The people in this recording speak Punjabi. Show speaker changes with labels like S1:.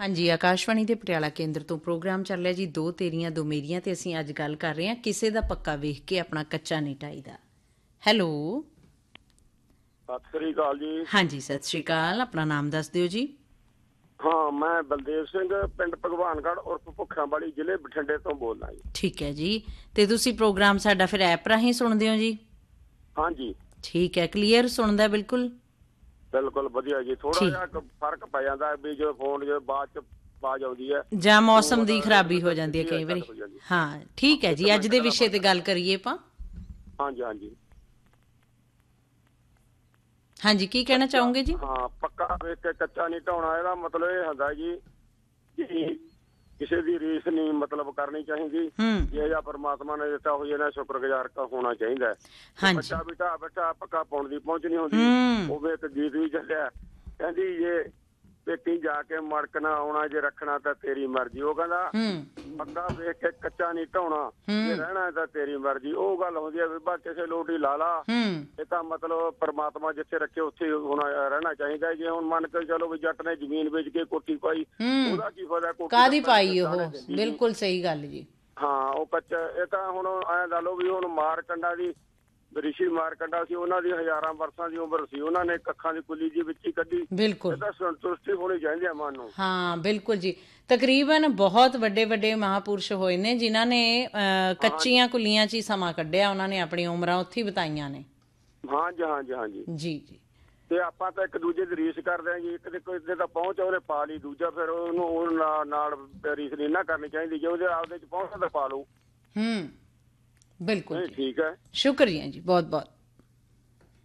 S1: ਹਾਂਜੀ, ਆਕਾਸ਼ਵਾਣੀ ਦੇ ਪਟਿਆਲਾ ਕੇਂਦਰ ਤੋਂ ਪ੍ਰੋਗਰਾਮ ਚੱਲ ਰਿਹਾ ਜੀ ਦੋ ਤੇਰੀਆਂ ਦੋ ਮੇਰੀਆਂ, ਤੇ ਅਸੀਂ ਅੱਜ ਗੱਲ ਕਰ ਰਹੇ ਹਾਂ ਕਿਸੇ ਦਾ ਪੱਕਾ ਵੇਖ ਕੇ ਆਪਣਾ ਕੱਚਾ ਨਹੀਂ ਢਾਈਦਾ। ਹੈਲੋ,
S2: ਸਤਿ ਸ੍ਰੀ ਅਕਾਲ ਜੀ।
S1: ਹਾਂਜੀ ਸਤਿ ਸ਼੍ਰੀ ਅਕਾਲ, ਆਪਣਾ ਨਾਮ ਦੱਸ ਦਿਓ ਜੀ।
S2: ਹਾਂ, ਮੈਂ ਬਲਦੇਵ ਸਿੰਘ, ਪਿੰਡ ਭਗਵਾਨਗੜ੍ਹ ਉਰਫ ਭੁੱਖਾਂਵਾਲੀ, ਜ਼ਿਲ੍ਹੇ ਬਠਿੰਡੇ ਤੋਂ ਬੋਲਦਾ ਜੀ।
S1: ਠੀਕ ਹੈ ਜੀ, ਤੇ ਤੁਸੀਂ ਪ੍ਰੋਗਰਾਮ ਸਾਡਾ ਫਿਰ ਐਪ ਰਾਹੀਂ ਸੁਣਦੇ ਹੋ ਜੀ?
S2: ਹਾਂਜੀ,
S1: ਠੀਕ ਹੈ, ਕਲੀਅਰ ਸੁਣਦਾ ਬਿਲਕੁਲ?
S2: ਬਿਲਕੁਲ ਵਧੀਆ ਜੀ। ਥੋੜਾ
S1: ਠੀਕ,
S2: ਜਿਹਾ ਫਰਕ ਪੈ ਜਾਂਦਾ ਵੀ ਜਦੋਂ ਫੋਨ ਜਦੋਂ ਬਾਅਦ ਚ ਆਵਾਜ਼ ਆਉਂਦੀ ਹੈ,
S1: ਜਾਂ ਮੌਸਮ ਦੀ
S2: ਉਹਦਾ
S1: ਖਰਾਬੀ ਹੋ ਜਾਂਦੀ ਹੈ
S2: ਸਿੱਧੀ
S1: ਕਈ
S2: ਗੱਲ
S1: ਵਾਰੀ।
S2: ਹੋ ਜਾਂਦੀ।
S1: ਹਾਂ ਠੀਕ ਹੈ
S2: ਇੱਕ
S1: ਜੀ, ਅੱਜ
S2: ਮਿੰਟ
S1: ਦੇ
S2: ਦਾ
S1: ਵਿਸ਼ੇ ਤੇ
S2: ਫਰਕ
S1: ਗੱਲ
S2: ਪੈਂਦਾ।
S1: ਕਰੀਏ ਆਪਾਂ।
S2: ਹਾਂਜੀ ਹਾਂਜੀ।
S1: ਹਾਂਜੀ, ਕੀ ਕਹਿਣਾ ਚਾਹੋਗੇ ਜੀ?
S2: ਹਾਂ, ਪੱਕਾ ਵੇਖ ਕੇ ਕੱਚਾ ਨਹੀਂ ਢਾਉਣਾ, ਇਹਦਾ ਮਤਲਬ ਇਹ ਹੁੰਦਾ ਜੀ ਕਿ ਕਿਸੇ ਦੀ ਰੀਸ ਨਹੀਂ ਮਤਲਬ ਕਰਨੀ ਚਾਹੀਦੀ। ਜੇ ਜਾਂ ਪਰਮਾਤਮਾ ਨੇ ਦਿੱਤਾ ਹੋਈ ਇਹਨਾਂ ਸ਼ੁਕਰਗੁਜ਼ਾਰ ਹੋਣਾ ਚਾਹੀਦਾ।
S1: ਹਾਂਜੀ।
S2: ਕੱਚਾ ਵੀ ਢਾਹ ਬੈਠਾ, ਪੱਕਾ ਪਾਉਣ ਦੀ ਪਹੁੰਚ ਨਹੀਂ ਹੁੰਦੀ। ਉਹ ਇੱਕ ਗੀਤ ਵੀ ਚੱਲਿਆ, ਕਹਿੰਦੀ ਜੇ ਪੇਟੀ ਜਾ ਕੇ ਮੜਕ ਨਾ ਆਉਣਾ, ਜੇ ਰੱਖਣਾ ਤਾਂ ਤੇਰੀ ਮਰਜ਼ੀ। ਉਹ ਕਹਿੰਦਾ ਪੱਕਾ ਵੇਖ ਕੇ ਕੱਚਾ ਨਹੀਂ ਢਾਉਣਾ, ਜੇ ਰਹਿਣਾ ਤਾਂ ਤੇਰੀ ਮਰਜ਼ੀ। ਉਹ ਗੱਲ ਹੁੰਦੀ ਹੈ ਬੀਬਾ ਕਿਸੇ ਲੋਟੀ ਲਾ ਲਾ, ਇਹ ਤਾਂ ਮਤਲਬ ਪਰਮਾਤਮਾ ਜਿੱਥੇ ਰੱਖੇ ਉੱਥੇ ਹੋਣਾ ਰਹਿਣਾ ਚਾਹੀਦਾ। ਜੇ ਹੁਣ ਮੰਨ ਕੇ ਚਲੋ ਵੀ ਜੱਟ ਨੇ ਜ਼ਮੀਨ ਵੇਚ ਕੇ ਕੋਠੀ ਪਾਈ, ਉਹਦਾ ਕੀ ਫਾਇਦਾ?
S1: ਕਾਹਦੀ ਪਾਈ ਉਹ? ਬਿਲਕੁਲ ਸਹੀ ਗੱਲ ਜੀ।
S2: ਹਾਂ, ਉਹ ਕੱਚਾ। ਇਹ ਤਾਂ ਹੁਣ ਐਂ ਲਾ ਲਓ ਵੀ ਹੁਣ ਮਾਰਕੰਡਾ ਦੀ, ਰਿਸ਼ੀ ਮਾਰਕੰਡਾ ਸੀ, ਉਹਨਾਂ ਦੀ ਹਜ਼ਾਰਾਂ ਵਰਸਾਂ ਦੀ ਉਮਰ ਸੀ, ਉਹਨਾਂ ਨੇ ਕੱਖਾਂ ਦੀ ਕੁੱਲੀ ਜੀ ਵਿੱਚ ਹੀ ਕੱਢੀ।
S1: ਬਿਲਕੁਲ,
S2: ਇਹ ਤਾਂ ਸੰਤੁਸ਼ਟੀ ਹੋਣੀ ਚਾਹੀਦੀ ਹੈ ਮਨ ਨੂੰ।
S1: ਹਾਂ ਬਿਲਕੁਲ ਜੀ। ਤਕਰੀਬਨ ਬਹੁਤ ਵੱਡੇ ਵੱਡੇ ਮਹਾਂਪੁਰਸ਼ ਹੋਏ ਨੇ ਜਿਨ੍ਹਾਂ ਨੇ ਕੱਚੀਆਂ ਕੁੱਲੀਆਂ 'ਚ ਹੀ ਸਮਾਂ ਕੱਢਿਆ, ਉਹਨਾਂ ਨੇ ਆਪਣੀਆਂ ਉਮਰਾਂ ਉੱਥੇ ਹੀ ਬਿਤਾਈਆਂ ਨੇ।
S2: ਹਾਂਜੀ ਹਾਂਜੀ ਹਾਂਜੀ
S1: ਜੀ ਜੀ।
S2: ਤੇ ਆਪਾਂ ਤਾਂ ਇੱਕ ਦੂਜੇ ਦੀ ਰੀਸ ਕਰਦੇ ਹਾਂ ਜੀ। ਇੱਕ ਦੇ ਕੋਈ ਤਾਂ ਪਹੁੰਚ ਉਹਨੇ ਪਾ ਲਈ, ਦੂਜਾ ਫਿਰ ਉਹਨੂੰ ਉਹ ਨਾਲ ਰੀਸ ਨਹੀਂ ਨਾ ਕਰਨੀ ਚਾਹੀਦੀ। ਜੇ ਉਹਦੇ ਆਪਦੇ ਚ ਪਹੁੰਚ ਤਾਂ ਪਾ ਲਓ।
S1: ਬਿਲਕੁਲ ਜੀ,
S2: ਠੀਕ ਹੈ,
S1: ਸ਼ੁਕਰੀਆ ਜੀ ਬਹੁਤ ਬਹੁਤ।